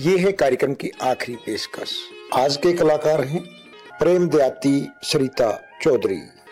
ये है कार्यक्रम की आखिरी पेशकश। आज के कलाकार हैं प्रेम दयाती सरिता चौधरी।